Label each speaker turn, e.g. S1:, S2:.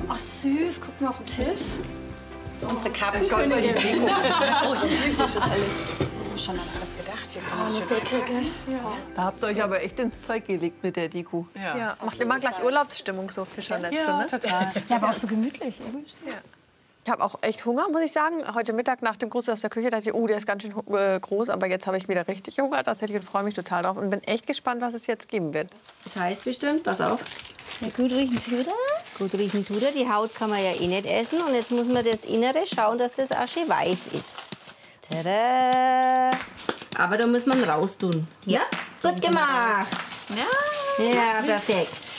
S1: Ach süß, guck mal auf den Tisch.
S2: Unsere Katzen können die Deko.
S1: Oh, hier ist schon alles. Schon an was gedacht. Hier kommt eine Decke, gell?
S3: Ja. Da habt ihr euch aber echt ins Zeug gelegt mit der Deko.
S4: Ja. Macht immer gleich Urlaubsstimmung, so Fischernetze, ne?
S2: Total.
S1: Ja, aber auch so gemütlich.
S4: Ja. Ich habe auch echt Hunger, muss ich sagen. Heute Mittag nach dem Gruß aus der Küche dachte ich, oh, der ist ganz schön groß. Aber jetzt habe ich wieder richtig Hunger tatsächlich und freue mich total drauf. Und bin echt gespannt, was es jetzt geben wird.
S2: Das heißt bestimmt, pass auf.
S5: Ja, gut riechen tut er. Gut riechen tut er. Die Haut kann man ja eh nicht essen. Und jetzt muss man das Innere schauen, dass das auch schön weiß ist. Tada! Aber da muss man raustun. Ja, gut gemacht.
S1: Ja.
S5: Ja, perfekt.